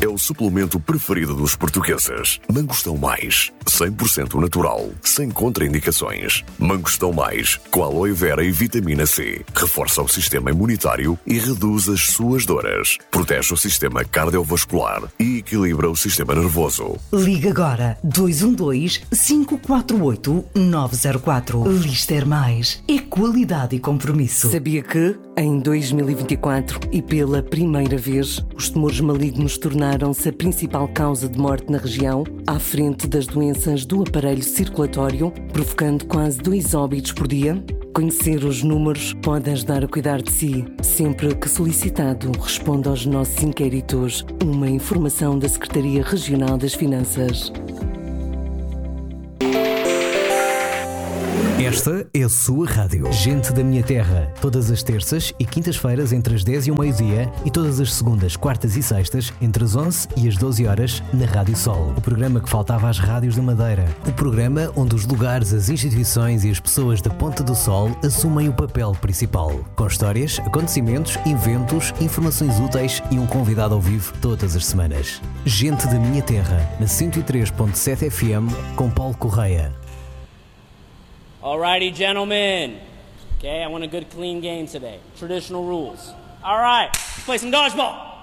é o suplemento preferido dos portugueses. Mangostão Mais, 100% natural, sem contraindicações. Mangostão Mais, com aloe vera e vitamina C. Reforça o sistema imunitário e reduz as suas dores. Protege o sistema cardiovascular e equilibra o sistema nervoso. Liga agora 212-548-904. Lister Mais é qualidade e compromisso. Sabia que, em 2024 e pela primeira vez, os tumores malignos tornaram-se a principal causa de morte na região, à frente das doenças do aparelho circulatório, provocando quase 2 óbitos por dia? Conhecer os números pode ajudar a cuidar de si. Sempre que solicitado, responda aos nossos inquéritos. Uma informação da Secretaria Regional das Finanças. Esta é a sua rádio. Gente da Minha Terra. Todas as terças e quintas-feiras entre as 10 e o meio-dia e todas as segundas, quartas e sextas entre as 11 e as 12 horas na Rádio Sol. O programa que faltava às rádios da Madeira. O programa onde os lugares, as instituições e as pessoas da Ponta do Sol assumem o papel principal. Com histórias, acontecimentos, eventos, informações úteis e um convidado ao vivo todas as semanas. Gente da Minha Terra, na 103.7 FM, com Paulo Correia. Alrighty, gentlemen. Okay, I want a good clean game today. Traditional rules. Alright, let's play some dodgeball.